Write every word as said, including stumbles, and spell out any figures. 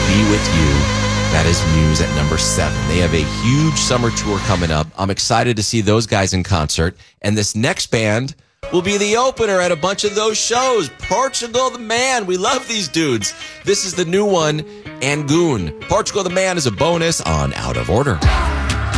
Be With You. That is Muse at number seven. They have a huge summer tour coming up. I'm excited to see those guys in concert. And this next band will be the opener at a bunch of those shows. Portugal the Man. We love these dudes. This is the new one, Angoon. Portugal the Man is a bonus on Out of Order.